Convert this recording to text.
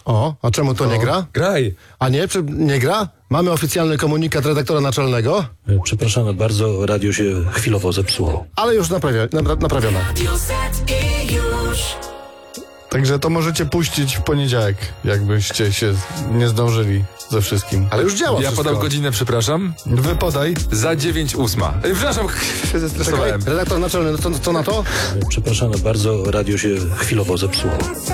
O, a czemu to nie gra? Graj. A nie gra? Mamy oficjalny komunikat redaktora naczelnego, Przepraszamy bardzo, radio się chwilowo zepsuło. ale już naprawione. Także to możecie puścić w poniedziałek, jakbyście się nie zdążyli ze wszystkim. Ale już działa Ja wszystko. podał godzinę, przepraszam. Wy podaj. Za 9:08. Przepraszam, się Czekaj, zestresowałem. redaktor naczelny, co na to? Przepraszamy bardzo, radio się chwilowo zepsuło.